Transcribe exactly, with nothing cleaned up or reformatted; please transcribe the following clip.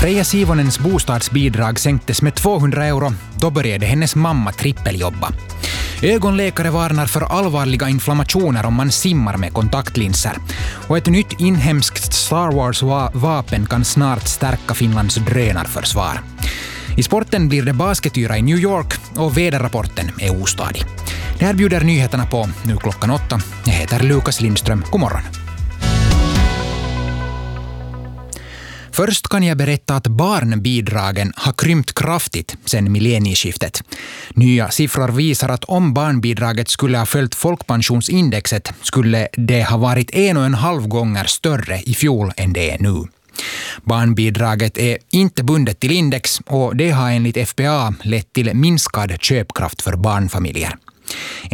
Freja Sivonens bostadsbidrag sänktes med tvåhundra euro. Då började hennes mamma trippeljobba. Ögonläkare varnar för allvarliga inflammationer om man simmar med kontaktlinser. Och ett nytt inhemskt Star Wars-vapen kan snart stärka Finlands drönarförsvar. I sporten blir det basketyra i New York och väderrapporten är ostadig. Det här bjuder nyheterna på nu klockan åtta. Jag heter Lukas Lindström. God morgon. Först kan jag berätta att barnbidragen har krympt kraftigt sedan millennieskiftet. Nya siffror visar att om barnbidraget skulle ha följt folkpensionsindexet skulle det ha varit en och en halv gånger större i fjol än det är nu. Barnbidraget är inte bundet till index och det har enligt F B A lett till minskad köpkraft för barnfamiljer.